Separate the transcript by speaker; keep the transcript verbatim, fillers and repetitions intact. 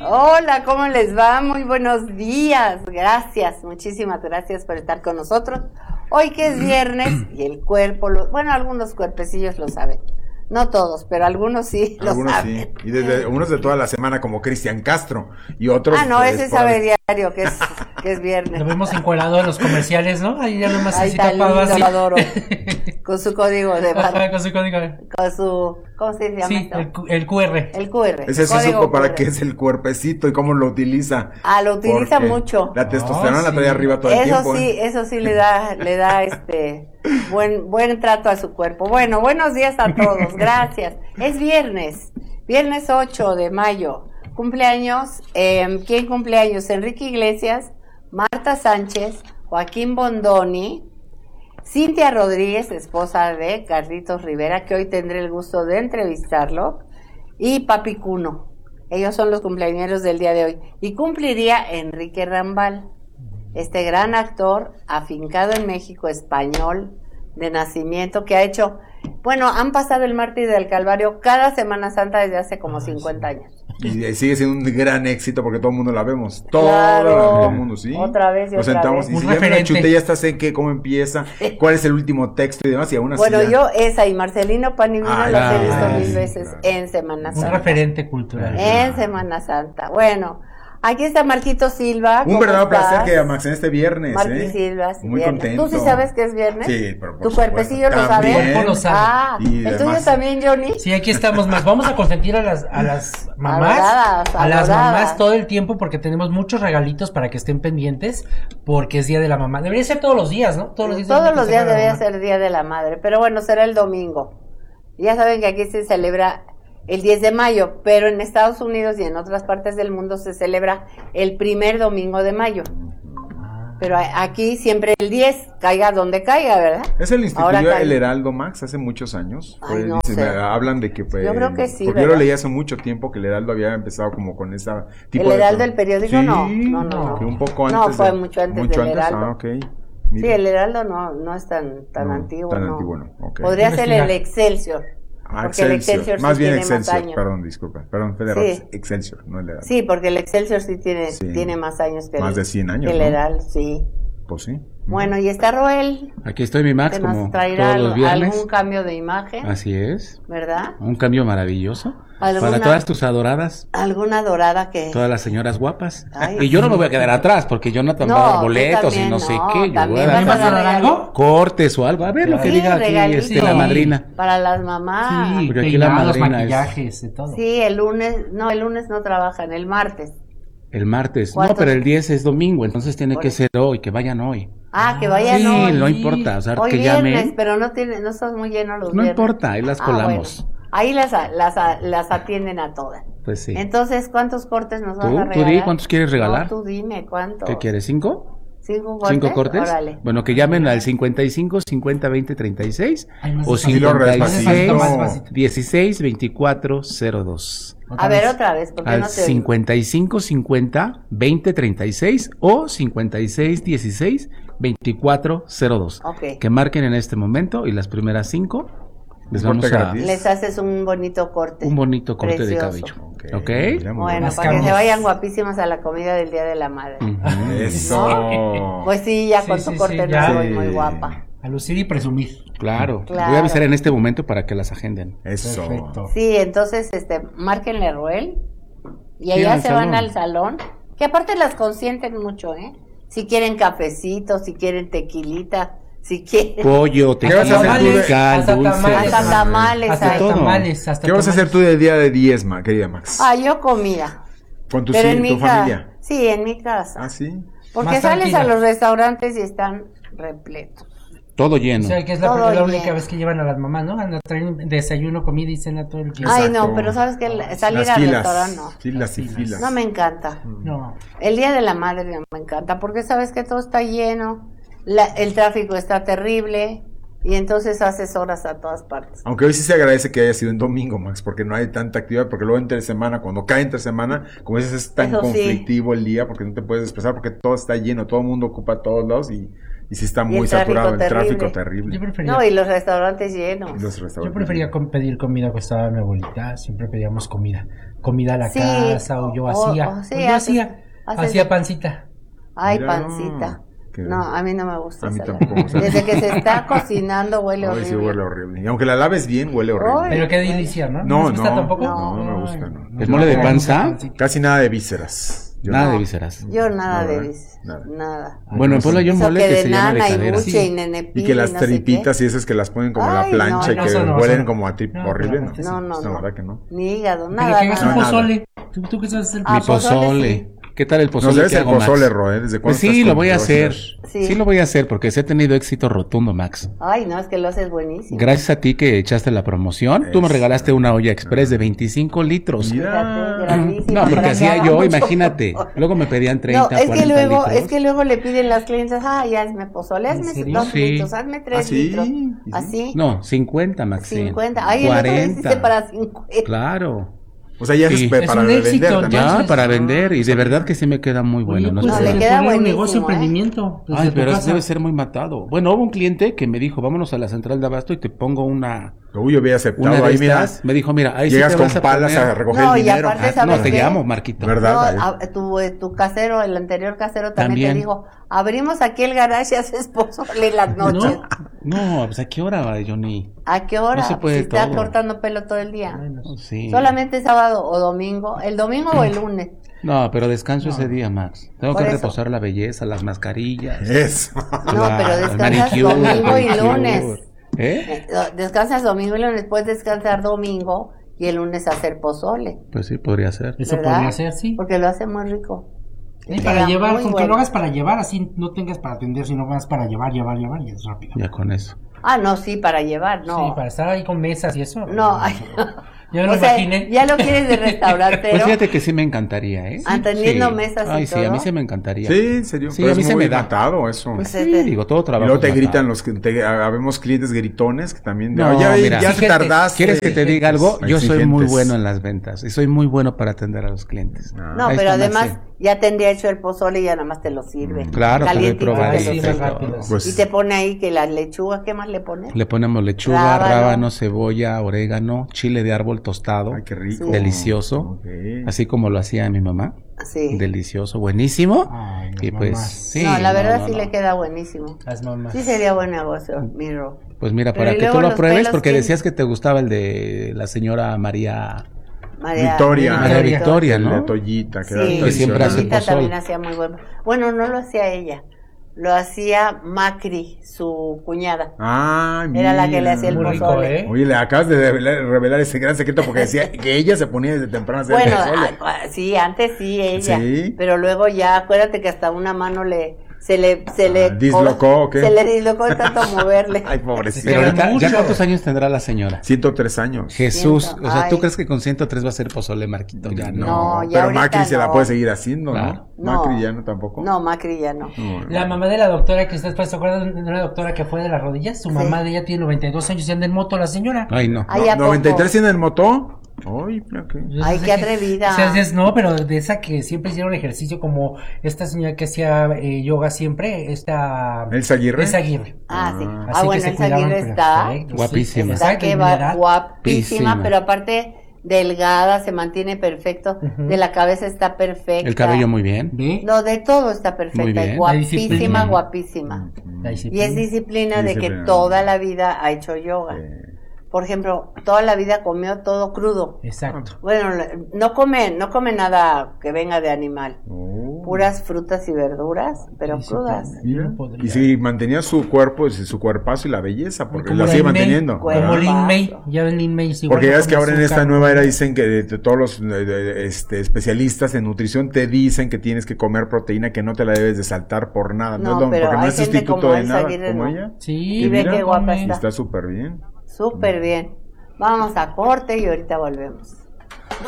Speaker 1: Hola, ¿cómo les va? Muy buenos días. Gracias, muchísimas gracias por estar con nosotros. Hoy que es viernes y el cuerpo, lo, bueno, algunos cuerpecillos lo saben. No todos, pero algunos sí lo
Speaker 2: algunos
Speaker 1: saben.
Speaker 2: Sí. Y desde unos de toda la semana, como Cristian Castro, y otros.
Speaker 1: Ah, no, ese sabe diario que es, que es viernes.
Speaker 3: Lo vemos encuadrado en los comerciales, ¿no? Ahí ya nomás
Speaker 1: Ahí
Speaker 3: así
Speaker 1: está
Speaker 3: tapado
Speaker 1: lindo,
Speaker 3: así.
Speaker 1: lo adoro. Con su código de barra.
Speaker 3: Con su código.
Speaker 1: Con su, ¿cómo se llama
Speaker 3: Sí,
Speaker 1: esto?
Speaker 3: el, el cu erre.
Speaker 1: El cu erre.
Speaker 2: Ese
Speaker 1: se
Speaker 2: supo para qué es el cuerpecito y cómo lo utiliza.
Speaker 1: Ah, lo utiliza
Speaker 2: Porque
Speaker 1: mucho.
Speaker 2: La testosterona
Speaker 3: Oh,
Speaker 2: la trae
Speaker 3: sí.
Speaker 2: arriba todo el
Speaker 1: Eso
Speaker 2: tiempo.
Speaker 1: sí,
Speaker 2: ¿eh?
Speaker 1: eso sí le da, le da este buen, buen trato a su cuerpo. Bueno, buenos días a todos, gracias. Es viernes, viernes ocho de mayo. Cumpleaños, eh, ¿quién cumpleaños? Enrique Iglesias, Marta Sánchez, Joaquín Bondoni, Cintia Rodríguez, esposa de Carlitos Rivera, que hoy tendré el gusto de entrevistarlo, y Papi Cuno. Ellos son los cumpleañeros del día de hoy. Y cumpliría Enrique Rambal, este gran actor afincado en México, español, de nacimiento, que ha hecho, bueno, han pasado el Mártir del Calvario cada Semana Santa desde hace como cincuenta años.
Speaker 2: Y sigue siendo un gran éxito porque todo el mundo la vemos. Todo,
Speaker 1: Claro.
Speaker 2: todo el mundo, sí.
Speaker 1: Otra vez y
Speaker 2: Nos
Speaker 1: otra
Speaker 2: sentamos
Speaker 1: vez.
Speaker 2: y
Speaker 3: Un
Speaker 2: si ya me la
Speaker 3: referente.
Speaker 2: chuté, ya está sé qué, cómo empieza, cuál es el último texto y demás, y aún así
Speaker 1: Bueno,
Speaker 2: ya-
Speaker 1: yo esa y Marcelino Panivino
Speaker 2: Ah,
Speaker 1: las he
Speaker 2: ah,
Speaker 1: visto
Speaker 2: ah,
Speaker 1: mil
Speaker 2: sí,
Speaker 1: veces
Speaker 2: claro.
Speaker 1: en Semana
Speaker 3: Un
Speaker 1: Santa.
Speaker 3: referente cultural.
Speaker 1: En Semana Santa. Bueno, aquí está Marquito Silva.
Speaker 2: Un
Speaker 1: ¿cómo
Speaker 2: verdadero
Speaker 1: estás?
Speaker 2: placer que Max en este viernes,
Speaker 1: Marqui
Speaker 2: ¿eh?
Speaker 1: Silva, sí,
Speaker 2: Muy
Speaker 1: viernes.
Speaker 2: contento.
Speaker 1: ¿Tú sí sabes que es viernes?
Speaker 2: Sí, pero por
Speaker 1: ¿Tu
Speaker 2: supuesto.
Speaker 1: cuerpecillo lo sabe?
Speaker 2: También.
Speaker 3: El cuerpo lo sabe.
Speaker 1: Ah,
Speaker 2: Y
Speaker 1: ¿el tuyo
Speaker 2: demás.
Speaker 1: también, Johnny?
Speaker 3: Sí, aquí estamos más. Vamos a consentir a las, a las mamás,
Speaker 1: Adoradas,
Speaker 3: a las
Speaker 1: adoradas.
Speaker 3: mamás todo el tiempo porque tenemos muchos regalitos para que estén pendientes porque es Día de la Mamá. Debería ser todos los días, ¿no? Todos los días,
Speaker 1: Todos los días
Speaker 3: de la
Speaker 1: debería
Speaker 3: mamá.
Speaker 1: ser Día de la Madre, pero bueno, será el domingo. Ya saben que aquí se celebra el diez de mayo, pero en Estados Unidos y en otras partes del mundo se celebra el primer domingo de mayo. Pero a- aquí siempre el diez, caiga donde caiga, ¿verdad?
Speaker 2: Es el
Speaker 1: Ahora
Speaker 2: instituto
Speaker 1: cae.
Speaker 2: El Heraldo, Max, hace muchos años.
Speaker 1: Ay,
Speaker 2: Pues,
Speaker 1: no
Speaker 2: dice,
Speaker 1: sé.
Speaker 2: me hablan de que fue.
Speaker 1: Yo creo que sí,
Speaker 2: Porque yo lo
Speaker 1: ¿verdad?
Speaker 2: leí hace mucho tiempo que el Heraldo había empezado como con esa tipo
Speaker 1: ¿El
Speaker 2: de-
Speaker 1: Heraldo, el periódico?
Speaker 2: Sí,
Speaker 1: No, no, no, no.
Speaker 2: que un poco
Speaker 1: No,
Speaker 2: antes.
Speaker 1: fue
Speaker 2: de-
Speaker 1: mucho antes
Speaker 2: mucho
Speaker 1: del
Speaker 2: antes,
Speaker 1: Heraldo.
Speaker 2: ah, ok.
Speaker 1: Sí,
Speaker 2: Mira.
Speaker 1: el Heraldo no, no es tan, tan
Speaker 2: No,
Speaker 1: antiguo,
Speaker 2: tan
Speaker 1: no.
Speaker 2: antiguo no, ok.
Speaker 1: Podría
Speaker 3: Voy a
Speaker 1: ser el
Speaker 3: investigar.
Speaker 1: Excelsior.
Speaker 2: Ah,
Speaker 1: porque el Excelsior
Speaker 2: más
Speaker 1: sí
Speaker 2: bien
Speaker 1: tiene más
Speaker 2: Excelsior,
Speaker 1: años.
Speaker 2: perdón, disculpa, perdón, Federal,
Speaker 1: Sí.
Speaker 2: Excelsior, no el Heraldo.
Speaker 1: Sí, porque el Excelsior sí tiene,
Speaker 2: Sí.
Speaker 1: tiene más años que
Speaker 2: Más
Speaker 1: el,
Speaker 2: de cien años,
Speaker 1: que el
Speaker 2: ¿no?
Speaker 1: Heraldo, sí.
Speaker 2: Pues sí.
Speaker 1: Bueno, y está Roel,
Speaker 4: Aquí estoy, mi Max,
Speaker 1: que
Speaker 4: como
Speaker 1: nos traerá
Speaker 4: todos los
Speaker 1: al-
Speaker 4: viernes.
Speaker 1: algún cambio de imagen,
Speaker 4: Así es,
Speaker 1: ¿verdad?
Speaker 4: un cambio maravilloso.
Speaker 1: ¿Alguna-
Speaker 4: Para todas tus adoradas,
Speaker 1: Alguna dorada que...
Speaker 4: todas las señoras guapas.
Speaker 1: Ay,
Speaker 4: y yo no
Speaker 1: sí.
Speaker 4: me voy a quedar atrás, porque Jonathan
Speaker 1: No,
Speaker 4: va a dar
Speaker 1: tú
Speaker 4: boletos
Speaker 1: también
Speaker 4: y no, sé
Speaker 1: no,
Speaker 4: qué. Yo voy
Speaker 1: también
Speaker 4: a
Speaker 1: vas
Speaker 4: dar
Speaker 1: a dar
Speaker 3: algo?
Speaker 4: cortes o algo. A ver lo que
Speaker 1: Sí,
Speaker 4: diga aquí
Speaker 1: regalitos.
Speaker 4: este, la madrina.
Speaker 1: Para las mamás.
Speaker 4: Sí, pero aquí la
Speaker 3: peinados,
Speaker 4: madrina es-
Speaker 3: maquillajes, de todo.
Speaker 1: Sí, el lunes, no, el lunes no trabajan, el martes.
Speaker 4: El martes. No,
Speaker 1: ¿Cuántos?
Speaker 4: pero el diez es domingo, entonces tiene
Speaker 1: Por
Speaker 4: que
Speaker 1: eso.
Speaker 4: ser hoy, que vayan hoy.
Speaker 1: Ah, que vayan
Speaker 4: sí,
Speaker 1: hoy.
Speaker 4: no importa, o sea,
Speaker 1: Hoy
Speaker 4: que
Speaker 1: viernes,
Speaker 4: llamen.
Speaker 1: pero no tiene, no son muy llenos los
Speaker 4: No
Speaker 1: viernes.
Speaker 4: importa, ahí las
Speaker 1: Ah,
Speaker 4: colamos.
Speaker 1: bueno. Ahí las, las, las atienden a todas.
Speaker 4: Pues sí.
Speaker 1: Entonces, ¿cuántos cortes nos van
Speaker 4: ¿Tú?
Speaker 1: a
Speaker 4: ¿Tú
Speaker 1: regalar?
Speaker 4: di cuántos quieres regalar?
Speaker 1: No, tú dime, ¿cuántos?
Speaker 4: ¿Qué quieres? ¿Cinco?
Speaker 1: ¿Cinco cortes?
Speaker 4: ¿Cinco cortes?
Speaker 1: Órale.
Speaker 4: Bueno, que llamen al cincuenta y cinco, cincuenta, veinte, treinta y seis
Speaker 3: Ay, más
Speaker 4: o
Speaker 3: despacito.
Speaker 4: cincuenta y
Speaker 3: Más
Speaker 4: seis,
Speaker 3: despacito, más despacito.
Speaker 4: dieciséis, veinticuatro, cero dos.
Speaker 1: A ver, otra vez, porque
Speaker 4: Al
Speaker 1: no te oigo.
Speaker 4: cincuenta y cinco, cincuenta, veinte, treinta y seis o cincuenta y seis, dieciséis, veinticuatro, cero dos.
Speaker 1: Ok.
Speaker 4: Que marquen en este momento y las primeras cinco les
Speaker 2: Un
Speaker 4: vamos
Speaker 2: corte
Speaker 4: a
Speaker 2: gratis.
Speaker 1: Les haces un bonito corte.
Speaker 4: un bonito corte de
Speaker 1: Precioso.
Speaker 4: cabello.
Speaker 2: Ok,
Speaker 4: ¿Ok?
Speaker 2: mira, muy
Speaker 1: Bueno,
Speaker 3: Las
Speaker 1: para que
Speaker 3: camas.
Speaker 1: se vayan guapísimas a la comida del Día de la Madre.
Speaker 4: Ujú.
Speaker 2: Eso.
Speaker 1: Pues sí, ya
Speaker 3: Sí,
Speaker 1: con
Speaker 3: sí,
Speaker 1: tu
Speaker 3: sí,
Speaker 1: corte
Speaker 3: ya.
Speaker 1: no soy
Speaker 2: Sí.
Speaker 1: muy guapa.
Speaker 3: A lucir y presumir.
Speaker 4: Claro.
Speaker 1: Claro.
Speaker 4: Voy a avisar en este momento para que las agenden.
Speaker 2: Eso.
Speaker 3: Perfecto.
Speaker 1: Sí, entonces, este, márquenle a Roel y
Speaker 4: Sí,
Speaker 1: allá
Speaker 4: al
Speaker 1: se van
Speaker 4: salón.
Speaker 1: al salón, que aparte las consienten mucho, ¿eh? Si quieren cafecito, si quieren tequilita, si quieren...
Speaker 4: Pollo,
Speaker 2: ¿Qué vas a hacer
Speaker 4: tequila,
Speaker 2: tú de-
Speaker 4: mezcal,
Speaker 3: hasta
Speaker 4: dulce.
Speaker 3: tamales,
Speaker 1: Hasta tamales
Speaker 3: hasta
Speaker 1: hay.
Speaker 4: todo.
Speaker 3: tamales, hasta
Speaker 2: ¿Qué vas a hacer
Speaker 3: tamales.
Speaker 2: tú del día de diez, ma, querida Max?
Speaker 1: Ah, yo comida.
Speaker 2: Con tu,
Speaker 1: Pero
Speaker 2: sí,
Speaker 1: en mi
Speaker 2: tu
Speaker 1: casa.
Speaker 2: familia.
Speaker 1: Sí, en mi casa.
Speaker 2: Ah, sí.
Speaker 1: Porque
Speaker 3: Más
Speaker 1: sales
Speaker 3: tranquila.
Speaker 1: a los restaurantes y están repletos.
Speaker 4: Todo
Speaker 3: O
Speaker 4: lleno.
Speaker 3: sea, que es la,
Speaker 1: Todo
Speaker 3: la única
Speaker 1: bien.
Speaker 3: vez que llevan a las mamás, ¿no? A traer desayuno, comida y cena todo el tiempo.
Speaker 1: Ay,
Speaker 2: Exacto.
Speaker 1: no, pero sabes que salir
Speaker 2: Las
Speaker 1: al
Speaker 2: filas.
Speaker 1: restaurante no.
Speaker 2: Filas y
Speaker 3: Las
Speaker 2: filas.
Speaker 1: No me encanta.
Speaker 3: No.
Speaker 1: El Día de la Madre no me encanta porque sabes que todo está lleno, la- el tráfico está terrible y entonces haces horas a todas partes.
Speaker 2: Aunque hoy sí se agradece que haya sido en domingo, Max, porque no hay tanta actividad, porque luego entre semana, cuando cae entre semana, como dices, es tan
Speaker 1: Eso sí.
Speaker 2: conflictivo el día, porque no te puedes expresar, porque todo está lleno, todo el mundo ocupa todos lados y Y sí está
Speaker 1: Y
Speaker 2: muy
Speaker 1: el tráfico
Speaker 2: saturado, el tráfico
Speaker 1: terrible.
Speaker 2: terrible.
Speaker 3: Yo prefería,
Speaker 1: No, y los restaurantes llenos.
Speaker 2: Y los
Speaker 3: yo
Speaker 2: restaurantes.
Speaker 3: prefería com- pedir comida cuando estaba mi abuelita. Siempre pedíamos comida. Comida a la
Speaker 1: Sí,
Speaker 3: casa, o yo
Speaker 1: o-
Speaker 3: hacía.
Speaker 1: o sí,
Speaker 3: o yo
Speaker 1: haces-
Speaker 3: hacía.
Speaker 1: haces-
Speaker 3: Hacía pancita.
Speaker 1: Ay,
Speaker 2: Mira,
Speaker 1: pancita.
Speaker 2: qué-
Speaker 1: No, a mí no me gusta.
Speaker 2: A mí
Speaker 1: esa
Speaker 2: tampoco,
Speaker 1: la-
Speaker 2: o sea-
Speaker 1: Desde que se está cocinando huele
Speaker 2: Ay,
Speaker 1: horrible.
Speaker 2: sí huele horrible. Y aunque la laves bien, huele horrible.
Speaker 1: Ay.
Speaker 3: Pero qué delicia, ¿no?
Speaker 2: No,
Speaker 3: ¿Les gusta
Speaker 2: no,
Speaker 3: tampoco?
Speaker 2: no, no me gusta, no.
Speaker 3: Ay,
Speaker 4: ¿El mole de
Speaker 3: no,
Speaker 4: panza?
Speaker 3: pancita.
Speaker 2: Casi nada de vísceras. Yo
Speaker 4: Nada
Speaker 2: no.
Speaker 4: de vísceras.
Speaker 1: Yo nada
Speaker 2: No,
Speaker 1: de
Speaker 2: ¿verdad?
Speaker 1: vis-
Speaker 2: Nada.
Speaker 1: nada.
Speaker 4: Bueno, en Puebla hay un
Speaker 1: Eso
Speaker 4: mole
Speaker 1: que
Speaker 4: que
Speaker 1: de
Speaker 4: se llama de
Speaker 1: nana y
Speaker 4: cadera.
Speaker 1: buche
Speaker 3: Sí.
Speaker 1: y nenepil
Speaker 2: Y que las
Speaker 1: no sé
Speaker 2: tripitas
Speaker 1: qué.
Speaker 2: y esas que las ponen como a la
Speaker 1: Ay,
Speaker 2: plancha
Speaker 1: no,
Speaker 2: y
Speaker 1: no,
Speaker 2: que
Speaker 3: eso no,
Speaker 2: huelen
Speaker 3: eso no.
Speaker 2: como a tipo
Speaker 3: No,
Speaker 2: horrible,
Speaker 3: pero
Speaker 2: ¿no?
Speaker 3: aparte
Speaker 1: No, no,
Speaker 2: La
Speaker 1: no.
Speaker 2: verdad que no.
Speaker 1: Ni hígado,
Speaker 3: Pero
Speaker 1: nada.
Speaker 3: que hagas un
Speaker 2: No,
Speaker 1: nada.
Speaker 2: nada.
Speaker 3: pozole. ¿Tú, tú qué sabes hacer?
Speaker 1: Ah,
Speaker 4: Mi
Speaker 1: pozole,
Speaker 4: pozole.
Speaker 1: sí.
Speaker 4: ¿Qué tal el
Speaker 2: No
Speaker 4: pozole
Speaker 2: sabes
Speaker 4: que
Speaker 2: el
Speaker 4: hago, Max?
Speaker 2: pozole, Ro, ¿eh? ¿Desde cuándo
Speaker 4: Pues sí,
Speaker 2: estás
Speaker 4: lo
Speaker 2: con-
Speaker 4: voy a
Speaker 2: vas
Speaker 4: hacer.
Speaker 1: Sí.
Speaker 4: Sí. lo voy a hacer porque sí he tenido éxito rotundo, Max.
Speaker 1: Ay, no, es que lo haces buenísimo.
Speaker 4: Gracias a ti que echaste la promoción, tú me
Speaker 2: Es-
Speaker 4: regalaste una olla express de veinticinco litros.
Speaker 2: Mira.
Speaker 1: Fíjate, grandísimo,
Speaker 4: No, porque
Speaker 1: para que
Speaker 4: hacía
Speaker 1: haga
Speaker 4: yo,
Speaker 1: mucho
Speaker 4: imagínate.
Speaker 1: pozole.
Speaker 4: Luego me pedían treinta,
Speaker 1: No, es que
Speaker 4: cuarenta
Speaker 1: luego,
Speaker 4: litros.
Speaker 1: es que luego le piden las clientes, ah, ya hazme pozole,
Speaker 3: ¿En
Speaker 1: hazme
Speaker 3: serio?
Speaker 1: dos
Speaker 4: Sí.
Speaker 1: litros, hazme tres
Speaker 2: ¿Ah, sí?
Speaker 1: litros.
Speaker 2: ¿Y sí?
Speaker 1: Así.
Speaker 4: No, cincuenta, Maxine.
Speaker 1: cincuenta. Ay, el otro día hiciste
Speaker 4: cuarenta.
Speaker 1: para cincuenta.
Speaker 4: Claro.
Speaker 2: O sea, ya
Speaker 4: Sí.
Speaker 2: es pe-
Speaker 3: Es
Speaker 2: para
Speaker 3: un
Speaker 2: vender
Speaker 3: éxito,
Speaker 2: también.
Speaker 3: ya.
Speaker 4: Ya,
Speaker 3: Entonces,
Speaker 4: para
Speaker 3: ah,
Speaker 4: vender. Y de verdad que sí me queda muy bueno.
Speaker 3: Oye,
Speaker 4: no
Speaker 3: pues,
Speaker 4: sé.
Speaker 1: le
Speaker 3: se
Speaker 1: queda
Speaker 3: pone un
Speaker 1: buenísimo,
Speaker 3: negocio,
Speaker 1: ¿eh?
Speaker 3: emprendimiento. desde
Speaker 4: Ay,
Speaker 3: tu
Speaker 4: pero
Speaker 3: casa.
Speaker 4: debe ser muy matado. Bueno, hubo un cliente que me dijo, vámonos a la central de abasto y te pongo una...
Speaker 2: Uy, yo había aceptado.
Speaker 4: Una de
Speaker 2: Ahí, mira,
Speaker 4: estas. Me dijo, mira, ahí sí
Speaker 2: llegas
Speaker 4: te
Speaker 2: con
Speaker 4: vas a
Speaker 2: palas
Speaker 4: poner-
Speaker 2: a recoger
Speaker 1: No,
Speaker 2: el
Speaker 1: y
Speaker 2: dinero.
Speaker 1: aparte,
Speaker 4: Ah,
Speaker 1: ¿sabes
Speaker 4: no, te
Speaker 1: qué?
Speaker 4: llamo, Marquito.
Speaker 2: ¿Verdad?
Speaker 1: No,
Speaker 2: Ahí.
Speaker 1: a- tu, eh, tu casero, el anterior casero también,
Speaker 4: También.
Speaker 1: te dijo, abrimos aquí el garage y haces pozole en las noches.
Speaker 4: No, pues ¿a qué hora va, Johnny?
Speaker 1: ¿A qué hora?
Speaker 4: No se puede
Speaker 1: si está
Speaker 4: todo.
Speaker 1: cortando pelo todo el día.
Speaker 4: Oh, sí.
Speaker 1: Solamente sábado o domingo. ¿El domingo o el lunes?
Speaker 4: No, pero descanso ese día, Max. Tengo
Speaker 1: Por
Speaker 4: que
Speaker 1: eso.
Speaker 4: reposar la belleza, las mascarillas.
Speaker 2: Eso.
Speaker 1: No,
Speaker 4: la-
Speaker 1: pero
Speaker 4: el
Speaker 1: descansas
Speaker 4: manicure,
Speaker 1: domingo y
Speaker 4: el pedicure.
Speaker 1: lunes.
Speaker 4: ¿Eh?
Speaker 1: Eh, Descansas domingo y lunes, puedes descansar domingo y el lunes hacer pozole.
Speaker 4: Pues sí, podría ser.
Speaker 3: Eso
Speaker 1: ¿verdad?
Speaker 3: podría ser, sí.
Speaker 1: Porque lo hace muy rico.
Speaker 3: Sí,
Speaker 1: Te
Speaker 3: para
Speaker 1: queda
Speaker 3: llevar,
Speaker 1: muy
Speaker 3: con que
Speaker 1: bueno.
Speaker 3: lo hagas para llevar, así no tengas para atender, sino más para llevar, llevar, llevar y es rápido.
Speaker 4: Ya con eso.
Speaker 1: Ah, no, sí, para llevar, no.
Speaker 3: Sí, para estar ahí con mesas y eso.
Speaker 1: No, ay,
Speaker 3: Yo me lo
Speaker 1: o sea,
Speaker 3: imaginé.
Speaker 1: ya lo quieres de restaurantero.
Speaker 4: Pues fíjate que sí me encantaría, ¿eh?
Speaker 1: Ah, teniendo
Speaker 4: Sí.
Speaker 1: mesas y
Speaker 4: Ay, sí, a
Speaker 1: todo.
Speaker 4: mí sí me encantaría.
Speaker 2: Sí, en serio.
Speaker 4: Sí,
Speaker 2: pero
Speaker 4: a mí
Speaker 2: es
Speaker 4: se
Speaker 2: muy
Speaker 4: me da.
Speaker 2: matado eso.
Speaker 1: Pues
Speaker 4: Sí,
Speaker 1: este-
Speaker 4: digo, todo
Speaker 2: Y
Speaker 4: trabajo.
Speaker 2: luego te
Speaker 4: es
Speaker 2: gritan
Speaker 4: matado.
Speaker 2: los que te, habemos clientes gritones que también de,
Speaker 4: No,
Speaker 2: oye,
Speaker 4: mira.
Speaker 2: ya
Speaker 3: Sí,
Speaker 2: te
Speaker 3: gente,
Speaker 2: tardaste.
Speaker 4: ¿Quieres que te diga algo? Yo soy muy
Speaker 2: Exigentes.
Speaker 4: bueno en las ventas y soy muy bueno para atender a los clientes.
Speaker 2: Ah.
Speaker 1: No,
Speaker 4: Ahí
Speaker 1: pero
Speaker 4: está,
Speaker 1: además
Speaker 4: Maxi.
Speaker 1: ya tendría hecho el pozole y ya nada más te lo sirve.
Speaker 4: Claro, te doy
Speaker 1: Calientito te lo
Speaker 3: probadito.
Speaker 1: sirve.
Speaker 3: Sí, rápido.
Speaker 2: Pues,
Speaker 1: Y te pone ahí que las lechugas, ¿qué más le pones?
Speaker 4: Le ponemos lechuga,
Speaker 1: Rábano.
Speaker 4: rábano, cebolla, orégano, chile de árbol tostado.
Speaker 2: ay, qué rico.
Speaker 4: Delicioso.
Speaker 2: Ok.
Speaker 4: Así como lo hacía mi mamá.
Speaker 1: Sí.
Speaker 4: Delicioso, buenísimo.
Speaker 3: Ay, las
Speaker 4: y pues,
Speaker 3: mamás.
Speaker 4: sí.
Speaker 1: no, la verdad
Speaker 4: no,
Speaker 1: sí
Speaker 4: no.
Speaker 1: le queda buenísimo.
Speaker 3: Las mamás.
Speaker 1: Sí sería buen negocio, miro.
Speaker 4: Pues mira,
Speaker 1: Pero
Speaker 4: para
Speaker 1: y
Speaker 4: que
Speaker 1: luego
Speaker 4: tú lo
Speaker 1: los
Speaker 4: pruebes,
Speaker 1: pelos,
Speaker 4: porque
Speaker 1: ¿quién?
Speaker 4: decías que te gustaba el de la señora María.
Speaker 1: María
Speaker 2: Victoria.
Speaker 4: María Victoria,
Speaker 2: El
Speaker 4: ¿no?
Speaker 2: de Tollita, que era
Speaker 1: Sí,
Speaker 4: Que siempre hace
Speaker 1: Toñita
Speaker 4: pozole.
Speaker 1: también hacía muy bueno. Bueno, no lo hacía ella. Lo hacía Macri, su cuñada.
Speaker 2: Ah,
Speaker 1: Era la que le hacía el
Speaker 3: Muy rico,
Speaker 1: pozole.
Speaker 3: ¿eh?
Speaker 2: Oye, le acabas de revelar, revelar ese gran secreto porque decía que ella se ponía desde temprano a hacer
Speaker 1: Bueno,
Speaker 2: pozole.
Speaker 1: ah, ah, sí, antes sí ella,
Speaker 2: Sí.
Speaker 1: pero luego ya, acuérdate que hasta una mano le se le se le
Speaker 2: Ah, ¿dislocó o qué?
Speaker 1: Se le dislocó de tanto moverle.
Speaker 2: Ay, pobrecita.
Speaker 4: Pero
Speaker 3: Pero
Speaker 4: ahorita,
Speaker 3: mucho.
Speaker 4: ¿ya cuántos años tendrá la señora?
Speaker 2: ciento tres años.
Speaker 4: Jesús,
Speaker 1: Ciento.
Speaker 4: o sea, ¿tú
Speaker 1: Ay.
Speaker 4: crees que con ciento tres va a ser pozole, Marquito? Ya no.
Speaker 1: No, ya
Speaker 2: pero
Speaker 1: ahorita
Speaker 2: Macri se la
Speaker 1: no.
Speaker 2: puede seguir haciendo,
Speaker 4: Claro.
Speaker 2: ¿no? Macri ya no tampoco.
Speaker 1: No, Macri ya no.
Speaker 2: No,
Speaker 3: La mamá de la doctora que ustedes se acuerdan de una doctora que fue de las rodillas, su mamá de ella tiene noventa y dos años y anda en moto la señora.
Speaker 4: Ay, no.
Speaker 1: Ay, ¿a
Speaker 2: no, ¿noventa y tres
Speaker 1: poco?
Speaker 2: tiene el moto? Ay, mira que...
Speaker 1: Ay,
Speaker 3: Yo
Speaker 1: qué
Speaker 3: sé que-
Speaker 1: atrevida.
Speaker 3: O sea, es- no, pero de esa que siempre hicieron ejercicio, como esta señora que hacía eh, yoga siempre, esta...
Speaker 2: ¿Elsa Aguirre?
Speaker 3: Elsa Aguirre.
Speaker 1: Ah, sí.
Speaker 2: Ah.
Speaker 1: Ah,
Speaker 3: Así que
Speaker 1: bueno,
Speaker 3: se
Speaker 1: Elsa
Speaker 3: cuidaban
Speaker 1: Aguirre está,
Speaker 3: perfecto,
Speaker 4: Guapísima.
Speaker 3: sí,
Speaker 1: está
Speaker 3: exacto,
Speaker 1: que
Speaker 3: y
Speaker 1: va
Speaker 3: mineral.
Speaker 1: guapísima,
Speaker 4: Guapísima.
Speaker 1: pero aparte delgada, se mantiene perfecto,
Speaker 3: Ujú.
Speaker 1: de la cabeza está perfecta.
Speaker 4: El cabello muy bien.
Speaker 3: ¿Ve?
Speaker 1: No, de todo está
Speaker 4: Muy
Speaker 1: perfecta,
Speaker 4: bien.
Speaker 3: La disciplina.
Speaker 1: guapísima, guapísima.
Speaker 3: La
Speaker 1: Y
Speaker 3: disciplina.
Speaker 1: es disciplina de que
Speaker 2: Disciplina.
Speaker 1: toda la vida ha hecho yoga.
Speaker 2: Eh,
Speaker 1: Por ejemplo, toda la vida comió todo crudo.
Speaker 3: Exacto.
Speaker 1: Bueno, no come, no come nada que venga de animal.
Speaker 2: oh,
Speaker 1: Puras frutas y verduras, pero
Speaker 3: Sí, sí,
Speaker 1: crudas.
Speaker 2: mira.
Speaker 3: No podría.
Speaker 2: Y sí, mantenía su cuerpo, su cuerpazo y la belleza, porque
Speaker 3: Como
Speaker 2: la
Speaker 3: la
Speaker 2: sigue
Speaker 3: Lin May,
Speaker 2: manteniendo.
Speaker 1: Bueno,
Speaker 3: Como
Speaker 2: ¿verdad?
Speaker 3: Lin May.
Speaker 1: Paso.
Speaker 3: Ya ven Lin May. es igual,
Speaker 2: Porque
Speaker 3: no
Speaker 2: ya ves que
Speaker 3: come
Speaker 2: ahora en esta
Speaker 3: azúcar,
Speaker 2: nueva
Speaker 3: no
Speaker 2: era
Speaker 3: come-
Speaker 2: dicen que de- de todos los eh, de- este, especialistas en nutrición te dicen que tienes que comer proteína, que no te la debes de saltar por nada.
Speaker 1: No,
Speaker 2: es lo-
Speaker 1: pero
Speaker 2: porque no
Speaker 1: hay
Speaker 2: es
Speaker 1: gente
Speaker 2: sustituto
Speaker 1: como
Speaker 2: de
Speaker 1: Elsa
Speaker 2: nada,
Speaker 1: Aguirre,
Speaker 2: como
Speaker 1: no.
Speaker 2: ella.
Speaker 3: Sí,
Speaker 1: Y ve
Speaker 3: mira,
Speaker 1: qué guapa
Speaker 3: come.
Speaker 1: está.
Speaker 2: Está súper bien.
Speaker 1: Súper bien. Vamos a corte y ahorita volvemos.